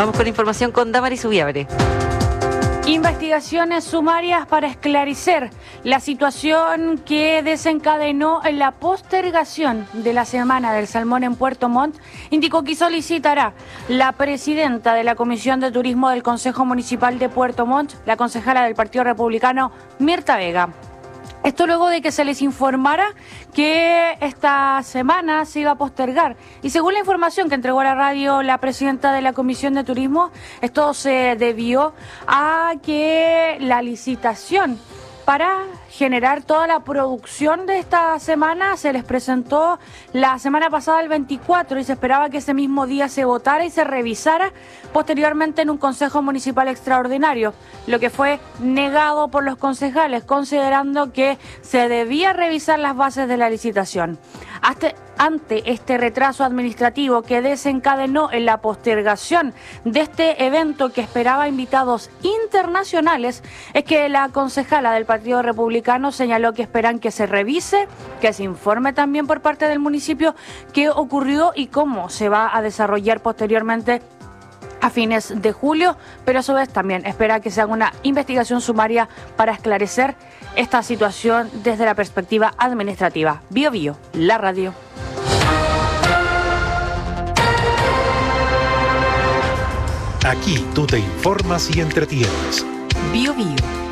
Vamos con información con Damaris Ubiabre. Investigaciones sumarias para esclarecer la situación que desencadenó la postergación de la Semana del Salmón en Puerto Montt, indicó que solicitará la presidenta de la Comisión de Turismo del Consejo Municipal de Puerto Montt, la concejala del Partido Republicano, Mirta Vega. Esto luego de que se les informara que esta semana se iba a postergar. Y según la información que entregó a la radio la presidenta de la Comisión de Turismo, esto se debió a que la licitación para generar toda la producción de esta semana se les presentó la semana pasada el 24 y se esperaba que ese mismo día se votara y se revisara posteriormente en un Consejo Municipal Extraordinario, lo que fue negado por los concejales, considerando que se debía revisar las bases de la licitación. Ante este retraso administrativo que desencadenó en la postergación de este evento que esperaba invitados internacionales, es que la concejala del Partido Republicano señaló que esperan que se revise, que se informe también por parte del municipio qué ocurrió y cómo se va a desarrollar posteriormente a fines de julio, pero a su vez también espera que se haga una investigación sumaria para esclarecer esta situación desde la perspectiva administrativa. Bio Bio, la radio. Aquí tú te informas y entretienes. Bio Bio.